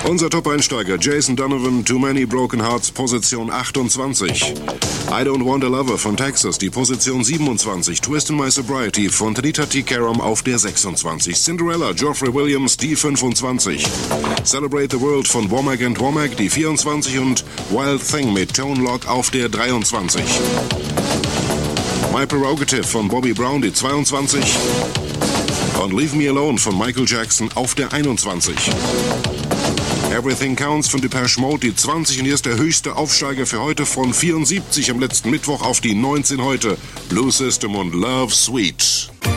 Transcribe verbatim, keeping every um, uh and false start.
Unser Top-Einsteiger Jason Donovan, Too Many Broken Hearts, Position achtundzwanzig. I Don't Want a Lover von Texas, die Position siebenundzwanzig. Twist in My Sobriety von Tanita T. Karam auf der sechsundzwanzig. Cinderella, Geoffrey Williams, die fünfundzwanzig. Celebrate the World von Womack and Womack, die vierundzwanzig. Und Wild Thing mit Tone Loc auf der dreiundzwanzig. My Prerogative von Bobby Brown, die zweiundzwanzig. Und Leave Me Alone von Michael Jackson auf der einundzwanzig. Everything Counts von Depeche Mode, die zwanzig, und hier ist der höchste Aufsteiger für heute von vierundsiebzig am letzten Mittwoch auf die neunzehn heute. Blue System und Love Sweet.